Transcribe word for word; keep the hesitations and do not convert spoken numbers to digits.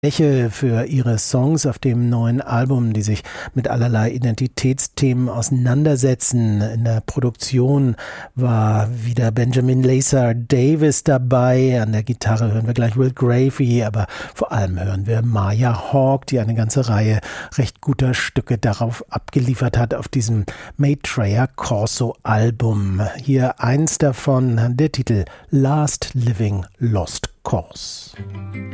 Fläche für ihre Songs auf dem neuen Album, die sich mit allerlei Identitätsthemen auseinandersetzen. In der Produktion war wieder Benjamin Lacer Davis dabei. An der Gitarre hören wir gleich Will Gravey, aber vor allem hören wir Maya Hawke, die eine ganze Reihe recht guter Stücke darauf abgeliefert hat auf diesem Maitreya Corso Album. Hier eins davon, der Titel Last Living Lost Cause.